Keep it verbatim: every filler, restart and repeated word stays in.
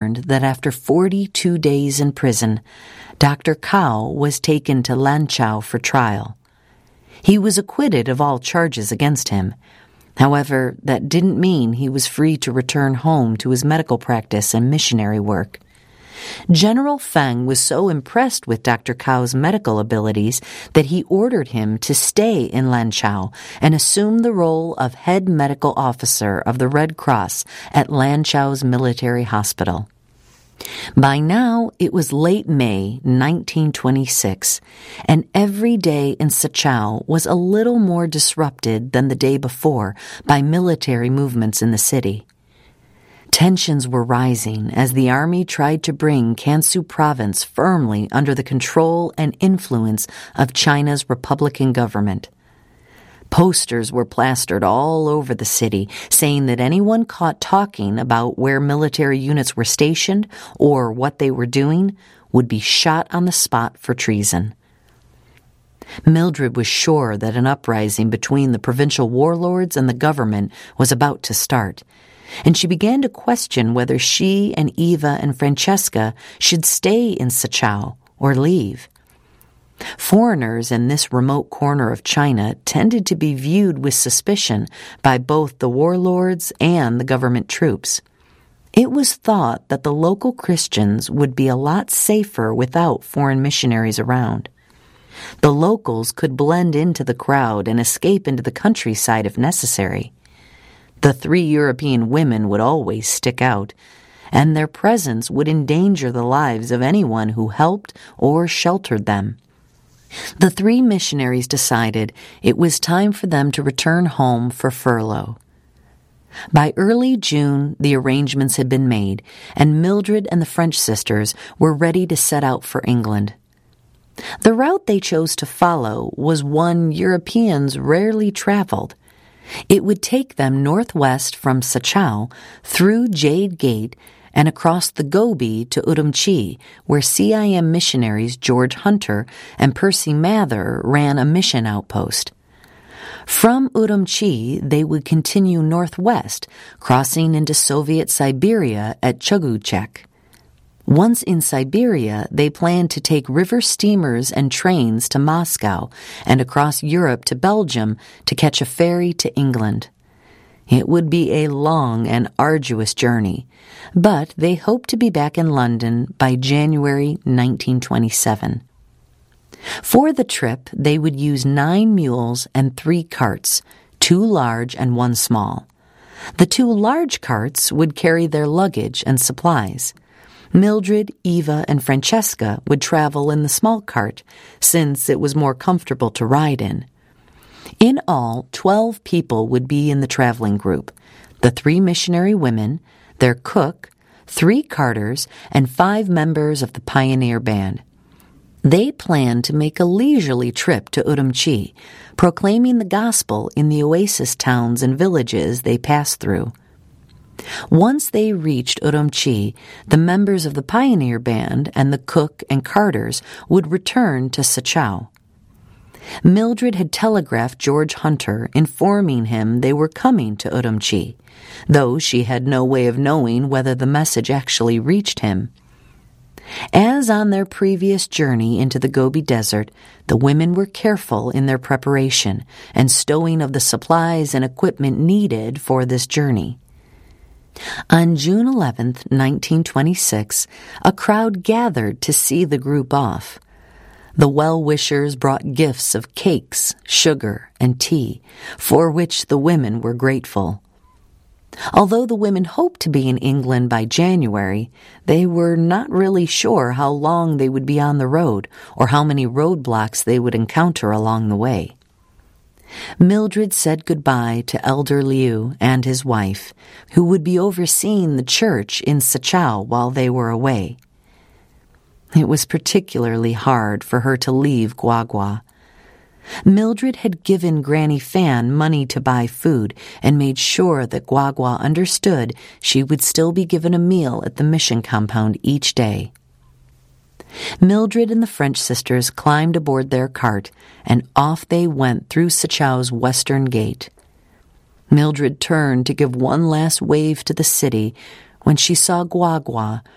learned that after forty-two days in prison, Doctor Cao was taken to Lanzhou for trial. He was acquitted of all charges against him. However, that didn't mean he was free to return home to his medical practice and missionary work. General Feng was so impressed with Doctor Cao's medical abilities that he ordered him to stay in Lanzhou and assume the role of head medical officer of the Red Cross at Lanzhou's military hospital. By now, it was late May nineteen twenty-six, and every day in Sachao was a little more disrupted than the day before by military movements in the city. Tensions were rising as the army tried to bring Kansu province firmly under the control and influence of China's Republican government. Posters were plastered all over the city saying that anyone caught talking about where military units were stationed or what they were doing would be shot on the spot for treason. Mildred was sure that an uprising between the provincial warlords and the government was about to start, and she began to question whether she and Eva and Francesca should stay in Sachao or leave. Foreigners in this remote corner of China tended to be viewed with suspicion by both the warlords and the government troops. It was thought that the local Christians would be a lot safer without foreign missionaries around. The locals could blend into the crowd and escape into the countryside if necessary. The three European women would always stick out, and their presence would endanger the lives of anyone who helped or sheltered them. The three missionaries decided it was time for them to return home for furlough. By early June, the arrangements had been made, and Mildred and the French sisters were ready to set out for England. The route they chose to follow was one Europeans rarely traveled. It would take them northwest from Sachao through Jade Gate and across the Gobi to Urumqi, where C I M missionaries George Hunter and Percy Mather ran a mission outpost. From Urumqi, they would continue northwest, crossing into Soviet Siberia at Choguchek. Once in Siberia, they planned to take river steamers and trains to Moscow and across Europe to Belgium to catch a ferry to England. It would be a long and arduous journey, but they hoped to be back in London by January nineteen twenty-seven. For the trip, they would use nine mules and three carts, two large and one small. The two large carts would carry their luggage and supplies. Mildred, Eva, and Francesca would travel in the small cart, since it was more comfortable to ride in. In all, twelve people would be in the traveling group: the three missionary women, their cook, three carters, and five members of the pioneer band. They planned to make a leisurely trip to Urumqi, proclaiming the gospel in the oasis towns and villages they passed through. Once they reached Urumqi, the members of the pioneer band and the cook and carters would return to Sachao. Mildred had telegraphed George Hunter, informing him they were coming to Urumqi, though she had no way of knowing whether the message actually reached him. As on their previous journey into the Gobi Desert, the women were careful in their preparation and stowing of the supplies and equipment needed for this journey. On June eleventh, nineteen twenty-six, a crowd gathered to see the group off. The well-wishers brought gifts of cakes, sugar, and tea, for which the women were grateful. Although the women hoped to be in England by January, they were not really sure how long they would be on the road or how many roadblocks they would encounter along the way. Mildred said goodbye to Elder Liu and his wife, who would be overseeing the church in Sachao while they were away. It was particularly hard for her to leave Guagua. Mildred had given Granny Fan money to buy food and made sure that Guagua understood she would still be given a meal at the mission compound each day. Mildred and the French sisters climbed aboard their cart, and off they went through Sachao's western gate. Mildred turned to give one last wave to the city when she saw Guagua